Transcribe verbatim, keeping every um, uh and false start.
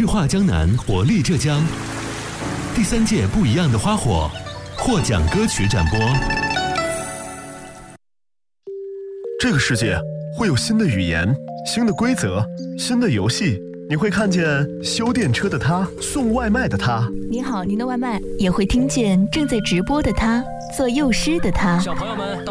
去化江南，活力浙江。第三届不一样的花火获奖歌曲展播。 这个世界会有新的语言、新的规则、新的游戏。你会看见修电车的他，送外卖的他。 你好，您的外卖。也会听见正在直播的他，做幼师的他。 小朋友们。